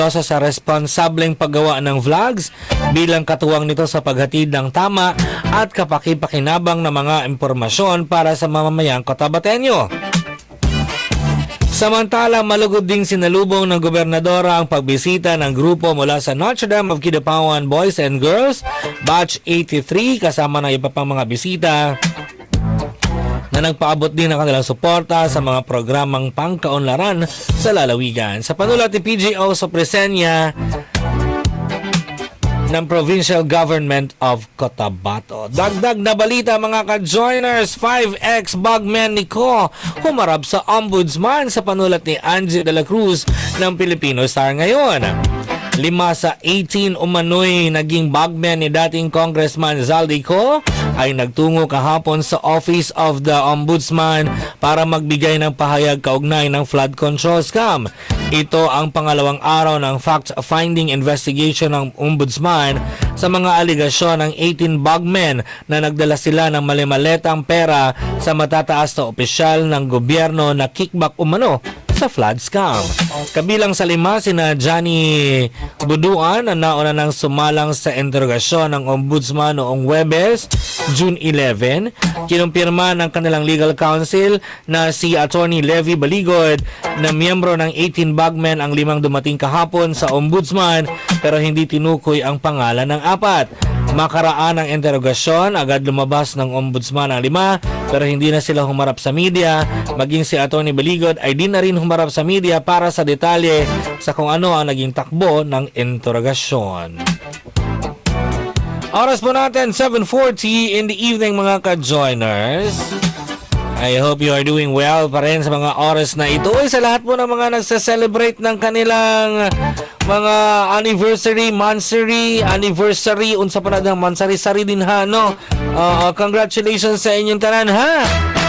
sa responsableng paggawa ng vlogs bilang katuwang nito sa paghatid ng tama at kapaki-pakinabang na mga impormasyon para sa mamamayang Cotabateño. Samantalang malugod ding sinalubong ng gobernadora ang pagbisita ng grupo mula sa Notre Dame of Kidapawan Boys and Girls Batch 83 kasama ng iba pang mga bisita na nagpaabot din ng kanilang suporta sa mga programang pangkaunlaran sa lalawigan. Sa panulat ni PGO Sopresenia ng Provincial Government of Cotabato. Dagdag na balita mga ka-joiners, 5 ex-bugmen ni Ko humarap sa ombudsman sa panulat ni Angie de la Cruz ng Filipino Star ngayon. 5 sa 18 umano'y naging bugmen ni dating Congressman Zaldi Ko ay nagtungo kahapon sa Office of the Ombudsman para magbigay ng pahayag kaugnay ng flood control scam. Ito ang pangalawang araw ng fact-finding investigation ng Ombudsman sa mga aligasyon ng 18 bugmen na nagdala sila ng malimaletang pera sa matataas na opisyal ng gobyerno na kickback umano sa flood scam. Kabilang sa 5 sina Johnny Buduan na nauna nang sumalang sa interogasyon ng Ombudsman noong Huwebes, June 11. Kinumpirma ng kanilang legal counsel na si Attorney Levy Baligod na miyembro ng 18 bugmen ang 5 dumating kahapon sa Ombudsman pero hindi tinukoy ang pangalan ng 4. Makaraan ang interogasyon, agad lumabas ng Ombudsman ang 5 pero hindi na sila humarap sa media. Maging si Attorney Baligod ay di na rin humarap sa media para sa detalye sa kung ano ang naging takbo ng interogasyon. Oras po natin, 7:40 in the evening mga ka-joiners. I hope you are doing well pa rin sa mga oras na ito. Sa lahat po ng mga nagsa-celebrate ng kanilang mga anniversary, anniversary, unsa pa na ng mansari-sari din ha, no? Congratulations sa inyong tanan ha!